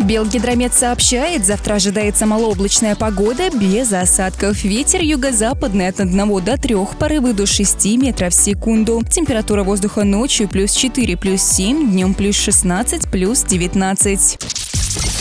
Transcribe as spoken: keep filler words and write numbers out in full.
Белгидромет сообщает, завтра ожидается малооблачная погода без осадков. Ветер юго-западный от одного до трёх, порывы до шести метров в секунду. Температура воздуха ночью плюс четыре, плюс семь, днем плюс шестнадцать, плюс девятнадцать.